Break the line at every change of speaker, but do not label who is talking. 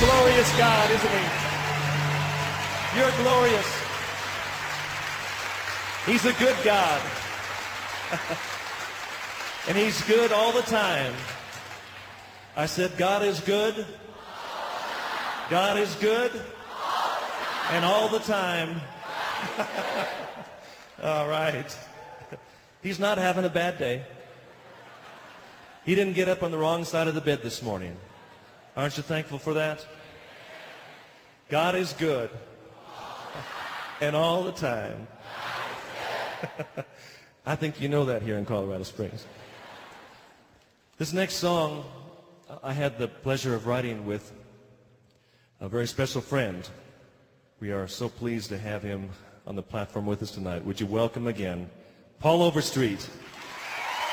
glorious God, isn't he? You're glorious. He's a good God. And he's good all the time. I said, God is good. God is good. And all the time. All right. He's not having a bad day. He didn't get up on the wrong side of the bed this morning. Aren't you thankful for that? God is good. And all the time. I think you know that here in Colorado Springs. This next song I had the pleasure of writing with a very special friend. We are so pleased to have him on the platform with us tonight. Would you welcome again Paul Overstreet?